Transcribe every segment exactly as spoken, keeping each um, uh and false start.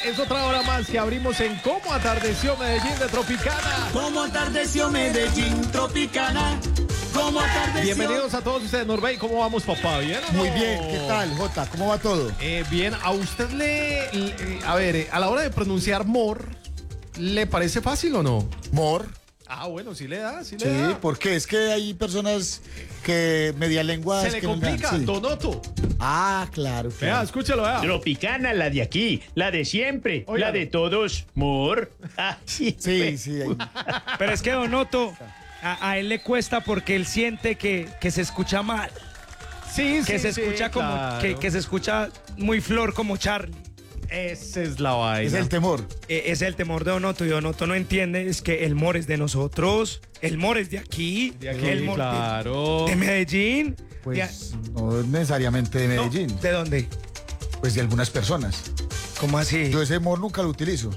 Es otra hora más que abrimos en Cómo Atardeció Medellín de Tropicana. Cómo atardeció Medellín, Tropicana. Cómo atardeció. Bienvenidos a todos ustedes, Norbey. ¿Cómo vamos, papá? ¿Bien o no? Muy bien, ¿qué tal, Jota? ¿Cómo va todo? Eh, bien, a usted le, le- A ver, eh, a la hora de pronunciar mor, ¿le parece fácil o no? Mor. Ah, bueno, sí le da, sí le Sí, da. porque es que hay personas que media lengua. Se le complica, Donoto. Ah, claro. Vea, claro. escúchelo, vea. Tropicana, la de aquí, la de siempre, Óigalo. la de todos, mor. Ah, sí, Sí, sí. hay- Pero es que Donoto, a, a él le cuesta porque él siente que, que se escucha mal, Sí, que sí, se escucha sí, como claro. que, que se escucha muy flor como Charlie. Esa es la vaina. Es el temor. Eh, ese es el temor de Donoto y Donoto no entiende es que el mor es de nosotros, el mor es de aquí, De aquí, el mor de- claro. de, Medellín. Pues no necesariamente de de, Medellín. no, ¿de dónde? Pues de algunas personas. ¿Cómo así? Yo ese mor nunca lo utilizo.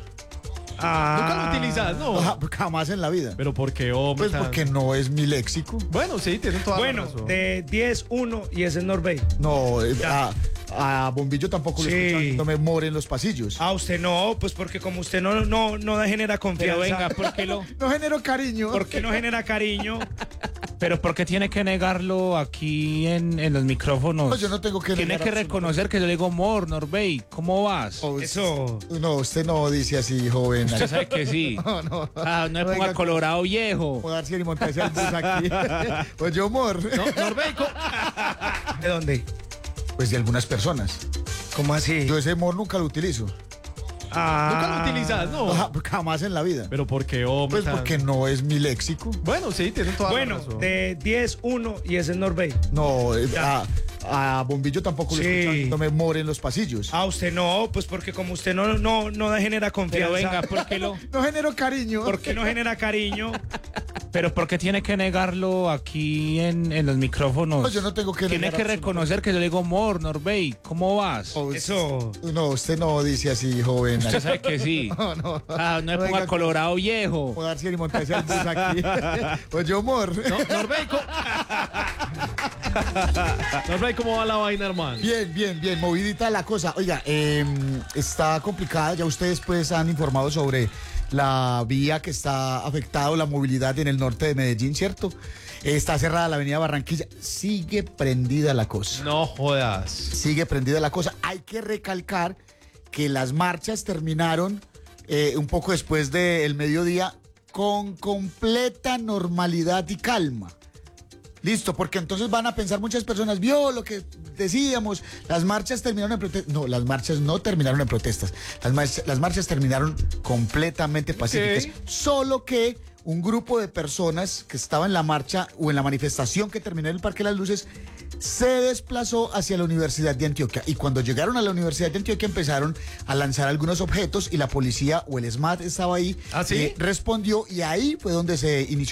Ah, Nunca lo utilizas, ¿no? Ja- Jamás en la vida. Pero ¿por qué, hombre? Pues tan- porque no es mi léxico. Bueno, sí, tienen toda bueno, la razón. de diez, uno y ese es Norbey. No, eh, Ya. a, a Bombillo tampoco lo Sí. escucho. No me mor en los pasillos. Ah, usted no, pues porque como usted no, no, no genera confianza. Pero venga, ¿por qué lo, No genero cariño. ¿Por qué no genera cariño? pero por qué tiene que negarlo aquí en, en los micrófonos? No, yo no tengo que Tiene negar que absolutamente. reconocer que yo le digo, Mor, Norbey, ¿cómo vas? Oh, Eso. No, usted no dice así, joven. Usted sabe que sí. No, no. Ah, no me Venga, ponga colorado viejo. Como darse y montarse al bus aquí. Pues yo, mor. No, Norbey, co- ¿De dónde? Pues de algunas personas. ¿Cómo así? Yo ese mor nunca lo utilizo. Ah, nunca lo utilizas, ¿no? Ja- Jamás en la vida. Pero ¿por qué, hombre? Pues tan- porque no es mi léxico. Bueno, sí, tienen toda Bueno, la razón. de diez, uno y ese es Norbey. No, eh, Ya. a, a Bombillo tampoco lo Sí. escucho. No me mor en los pasillos. Ah, usted no, pues porque como usted no, no, no genera confianza. Pero venga, ¿por qué lo, No genero cariño. ¿Por qué no genera cariño? pero por qué tiene que negarlo aquí en, en los micrófonos? No, yo no tengo que Tiene negar que absolutamente. reconocer que yo le digo, Mor, Norbey, ¿cómo vas? Oh, Eso. No, usted no dice así, joven. Usted sabe que sí. No, no. Ah, no me Venga, ponga colorado viejo. Como darse y montarse al bus aquí. Pues yo, mor. No, Norbey, co- Norbey, ¿cómo va la vaina, hermano? Bien, bien, bien, movidita la cosa. Oiga, eh, está complicada, ya ustedes pues han informado sobre la vía que está afectada, la movilidad en el norte de Medellín, ¿cierto? Está cerrada la avenida Barranquilla, sigue prendida la cosa, No jodas. sigue prendida la cosa. Hay que recalcar que las marchas terminaron eh, un poco después del mediodía con completa normalidad y calma. Listo, porque entonces van a pensar muchas personas, vio lo que decíamos, las marchas terminaron en protestas. No, las marchas no terminaron en protestas. Las, marchas, las marchas terminaron completamente pacíficas. Ok. Solo que un grupo de personas que estaba en la marcha o en la manifestación que terminó en el Parque de las Luces se desplazó hacia la Universidad de Antioquia. Y cuando llegaron a la Universidad de Antioquia empezaron a lanzar algunos objetos y la policía o el SMAT estaba ahí, ¿Ah, sí? eh, respondió y ahí fue donde se inició